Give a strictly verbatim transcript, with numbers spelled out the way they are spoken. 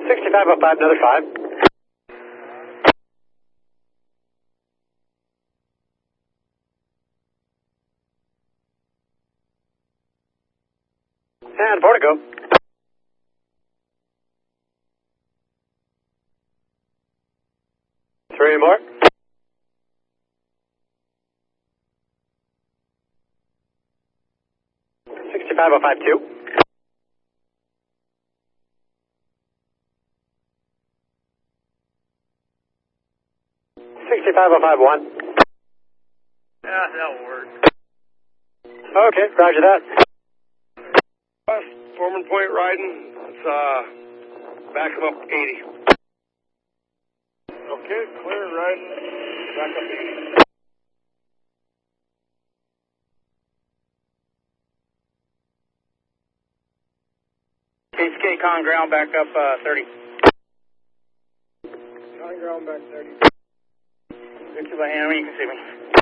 sixty-five oh five, another five. And Portico. Three more. sixty-five oh five two. sixty-five oh five one. Yeah, that'll work. Okay, roger that. West, Foreman Point riding. Let's uh, back him up eighty. Okay, clear, riding. Back up eighty. K C K con ground back up uh, thirty. Con ground back thirty. Get you by hand when you can see me.